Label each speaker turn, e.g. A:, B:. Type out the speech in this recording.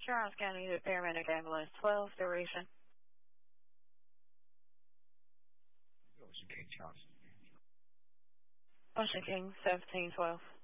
A: Charles County Paramedic Ambulance 12, duration.
B: Ocean King Charles.
A: Ocean King 1712.